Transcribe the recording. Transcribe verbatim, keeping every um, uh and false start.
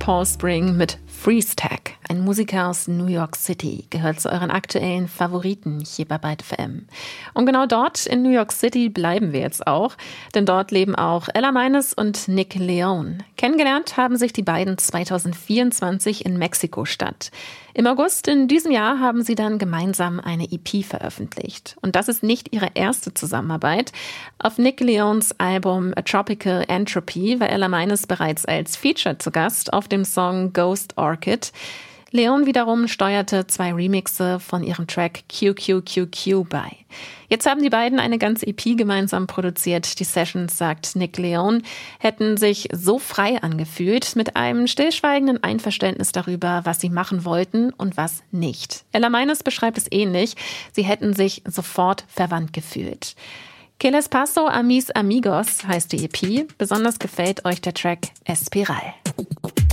Paul Spring mit Freeze Tag. Ein Musiker aus New York City gehört zu euren aktuellen Favoriten hier bei Byte F M. Und genau dort in New York City bleiben wir jetzt auch, denn dort leben auch Ella Meines und Nick Leone. Kennengelernt haben sich die beiden zwanzig vierundzwanzig in Mexiko-Stadt. Im August in diesem Jahr haben sie dann gemeinsam eine E P veröffentlicht. Und das ist nicht ihre erste Zusammenarbeit. Auf Nick Leones Album A Tropical Entropy war Ella Meines bereits als Feature zu Gast auf dem Song Ghost Orchid. Leone wiederum steuerte zwei Remixe von ihrem Track Q Q Q Q bei. Jetzt haben die beiden eine ganze E P gemeinsam produziert. Die Sessions, sagt Nick Leone, hätten sich so frei angefühlt, mit einem stillschweigenden Einverständnis darüber, was sie machen wollten und was nicht. Ella Meines beschreibt es ähnlich. Sie hätten sich sofort verwandt gefühlt. Que les paso a mis amigos heißt die E P. Besonders gefällt euch der Track Espiral.